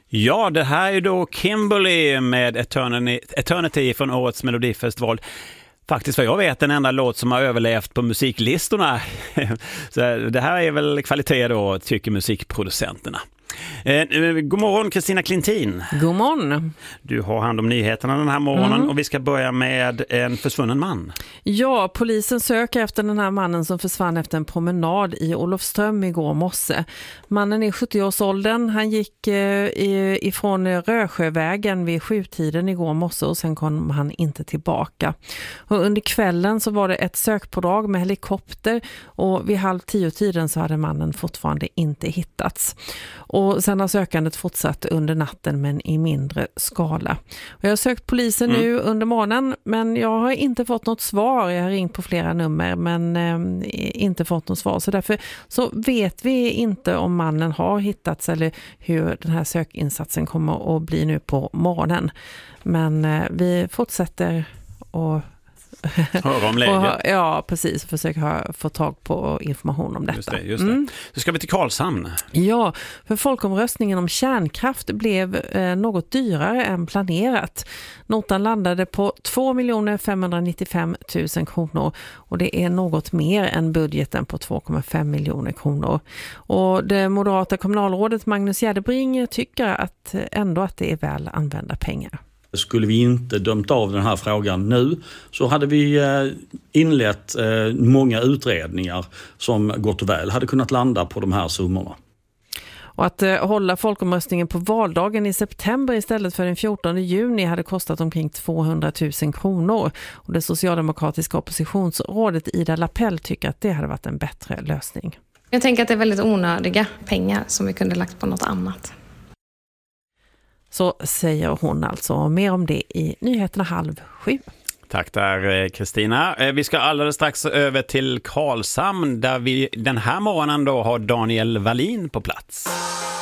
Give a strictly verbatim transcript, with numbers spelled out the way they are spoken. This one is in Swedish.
Ja, det här är då Kimberly med Eternity, Eternity från årets Melodifestival. Faktiskt vad jag vet den enda låt som har överlevt på musiklistorna. Så det här är väl kvalitet då, tycker musikproducenterna. Eh, god morgon Kristina Klintin. God morgon. Du har hand om nyheterna den här morgonen mm. och vi ska börja med en försvunnen man. Ja, polisen söker efter den här mannen som försvann efter en promenad i Olofström igår morse. Mannen är sjuttio-årsåldern. Han gick eh, ifrån Rösjövägen vid sjutiden igår morse och sen kom han inte tillbaka. Och under kvällen så var det ett sökpådrag med helikopter och vid halv tio tiden så hade mannen fortfarande inte hittats. Och sen har sökandet fortsatt under natten men i mindre skala. Och jag har sökt polisen mm. nu under morgonen men jag har inte fått något svar. Jag har ringt på flera nummer men eh, inte fått något svar. Så därför så vet vi inte om mannen har hittats eller hur den här sökinsatsen kommer att bli nu på morgonen. Men eh, vi fortsätter och höra om läget. Och, ja, precis. Försöka ha, få tag på information om detta. Just det, just det. Mm. Så ska vi till Karlshamn. Ja, för folkomröstningen om kärnkraft blev eh, något dyrare än planerat. Notan landade på två miljoner femhundranittiofem tusen kronor och det är något mer än budgeten på två komma fem miljoner kronor. Och det moderata kommunalrådet Magnus Gärdebring tycker att ändå att det är väl använda pengar. Skulle vi inte dömt av den här frågan nu så hade vi inlett många utredningar som gott och väl hade kunnat landa på de här summorna. Och att hålla folkomröstningen på valdagen i september istället för den fjortonde juni hade kostat omkring tvåhundratusen kronor. Och det socialdemokratiska oppositionsrådet Ida Lapell tycker att det hade varit en bättre lösning. Jag tänker att det är väldigt onödiga pengar som vi kunde lagt på något annat. Så säger hon alltså. Mer om det i nyheterna halv sju. Tack där Kristina. Vi ska alldeles strax över till Karlshamn där vi den här morgonen då har Daniel Wallin på plats.